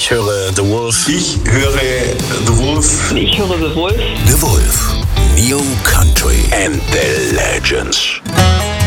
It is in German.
Ich höre The Wolf. Ich höre The Wolf. Ich höre The Wolf. The Wolf. New Country And the Legends.